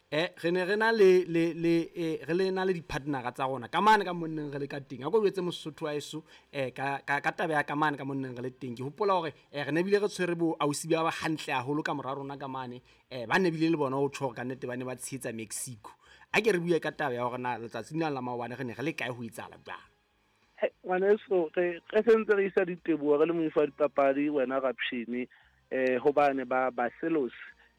re ne re na le re le na le di-partnera tsa rona ka mane ka monneng re le ka teng a go betse Mosotho wa eso ka tabe ya ka mane ka monneng re le teng ke hopola hore re ne bile re tshwere bo ausi ba hantle haholo ka mora rona ka mane ba ne bile le bona ho tshwara ka nnete ba ne ba tshehetsa Mexico a ke re bue ka tabe ya hore na letsatsing la maobane re ne re le kae ho itsala ba ngwaneso re sentse re isa diteboho re le mofa dipapadi wena Rapshini hobane ba Barcelos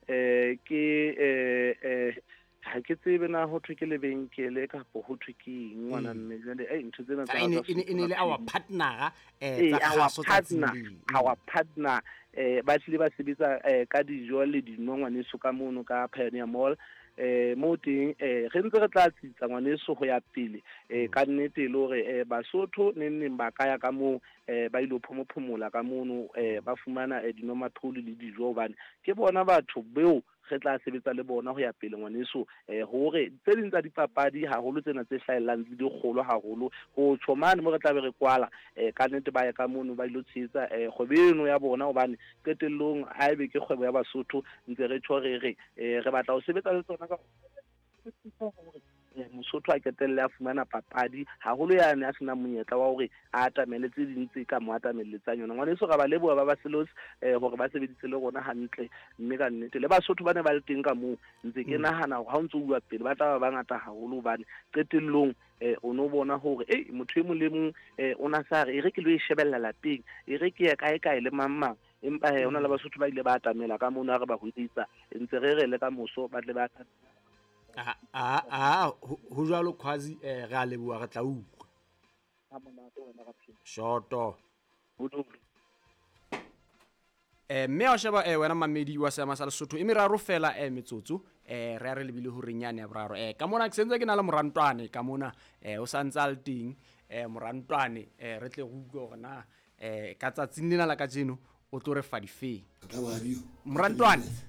ke ha ke tsebe na ho thwe ke lebenkele ka ho thwe ke ngwana mme jale ntho tsena tsa ene le our partner tsa khaso tsa tsindi our partner ba tlile ba sebetsa ka dijo le dino ngwaneso ka mono ka Pioneer Mall mo teng re ntse re tla tsitsa ngwaneso ho ya pele ka nnete le hore Basotho neng ba kaya ka mo ba ilo phomophomola ka mono ba fumana dinomathodi le dijo hobane ke bona batho beo re tla sebetsa le bona ho ya pele ngwaneso hore tse ding tsa dipapadi haholo tsena tse hlahellang di kgolo haholo ho tshomane mo re tla be re kwala ka nnete ba ya ka mono ba ilo tshetsa kgwebeno ya bona hobane qetellong ha ebe ke kgwebo ya Basotho ntse re tshware re batla ho sebetsa le tsona ka Mosotho a ketelle a fumana papadi haholo yane a sena monyetla wa hore a atamele tse ding tse ka mo atameletsang yona ngwaneso ga ba leboha ba Barcelos hore ba sebeditse le rona hantle mme ka nnete le Basotho ba ne ba le teng ka moo ntse ke nahana hore ha o ntse o bua pele ba tla ba ngata haholo hobane qetellong o no bona hore motho e mong le mong o na sa re ke lo e shebella lapeng re ke ya kae le mamang empa hona le Basotho ba ile ba atamela ka mona re ba hoditsa ntse re le ka moso ba tle ba ho jwalo Khwazi re a leboha re tla utlwa shoto mme a sheba wena mamedi wa Seema sa Lesotho e meraro fela metsotso re a re lebile ho renyane ya boraro ka mona ke sentse ke na le morantwane ka mona o santsa le teng morantwane re tle go utlwa hore na ka tsatsing lena la ka jeno o tlo re fa difeng morantwane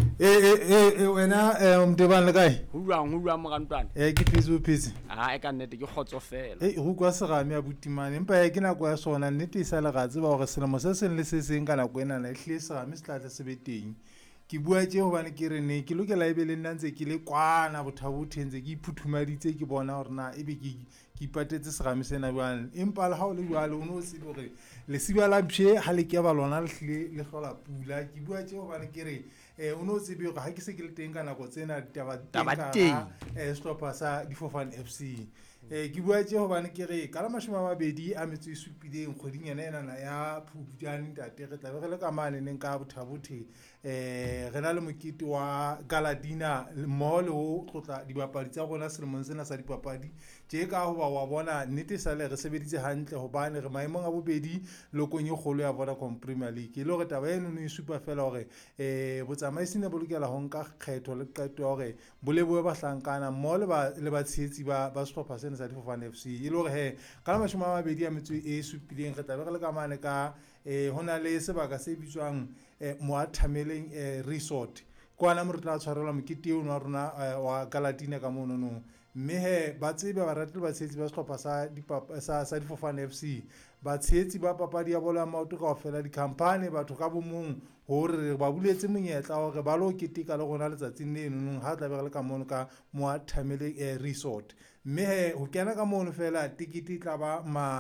wena mtebane le kae ho buang morantwane ke phetse e ka nnete ke kgotso fela go kwa serame ya Butimane empa ke nako ya sona nnete sa le ga tseba hore selemo se seng le se seng ka nako ena e hlile serame se tla se be teng ke bua tje hobane ke re ne ke lokela e be le nna ntse ke le kwana bothabothe ntse ke iphuthumaditse ke bona hore na ebe ke ipatetse serame sena jwang empa le ha o le jwale o no se hore le siba la mphe ha le ke ba lona le hlile le hlola pula ke bua tje hobane ke re o no se be hore ha ke se ke le teng ka nako tsena taba teng stopper sa Difofane FC ke bua tje hobane ke re ka la 27 kgweding ena ya Phupjane tate re tla be re le ka mane neng ka bothabothe re na le mokete wa Galadina mmoho le ho tlotla dibapadi tsa rona selemong sena sa dipapadi tje ka ho wa bona nnete sa le re sebeditse hantle hobane re maemong a bobedi lokong e kgolo ya Vodacom Premier League le hore taba eno e supa fela hore botsamaisi ne bo lokela ho nka kgetho le qeto ya hore boleboe ba hlankana mmoho le ba tshetsi ba sehlopha sena sa Difofane FC le hore ka la 27 re tla be re le ka mane ka hona le sebaka se bitswang Moathameleng Resort kwana mo re tla tshwarelwa mokete o wa rona wa Galadina ka mono mme ba tsebe ba ratile ba tshetsi ba sehlopha sa Difofane FC ba tshetsi ba papadi ya bola ya maoto kaofela di-company batho ka bomong hore ba buletse monyetla hore ba lo keteka le rona letsatsing leno ha tla be re le ka mono ka Moathameleng Resort mme ho kena ka mono fela tikete tla ba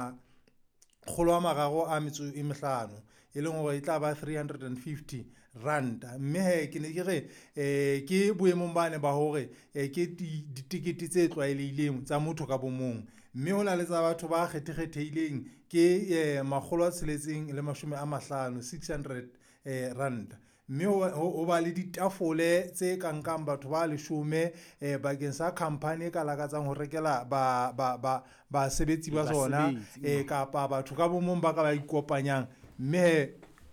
R350 e leng hore e tla ba 350 rand mme ke ne ke re ke boemong bane ba hore ke ditikete tse tlwaelehileng tsa motho ka bomong mme hona le tsa batho ba kgethehileng ke 650 rand mme ho ba le ditafole tse kankang batho ba 10 bakeng sa company e ka lakatsang ho rekela ba sebetsi ba zona kapa batho ka bomong ba ka ba ikopanyang mme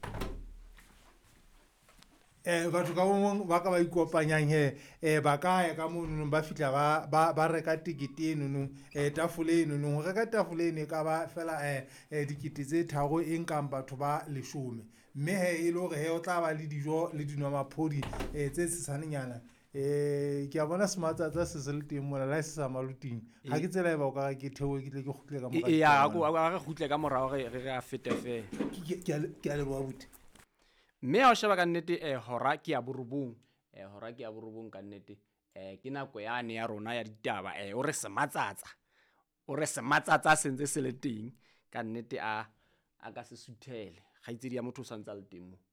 batho ka bomong ba ka ba ikopanyang ba ka ya ka mono ba fitla ba reka tikete eno tafole eno ho reka tafole eno ka ba fela dikete tse tharo e nkang batho ba 10 mme e le hore o tla ba le dijo le dinwamaphodi tse tsesanenyana ke a bona smartsa se le teng mona la se sa maluting ha ke tsela e ba o ka ke theowe ke tle ke khutle ka morao ga khutle ka morao re a fete fe ke a le boabuti mme ha o sheba ka nnete hora ke ya borobong ka nnete ke nako yane ya rona ya ditaba o re sematsatsa sentse se le teng ka nnete a ka se suthele ga itsedi ya motho o santse le teng mo.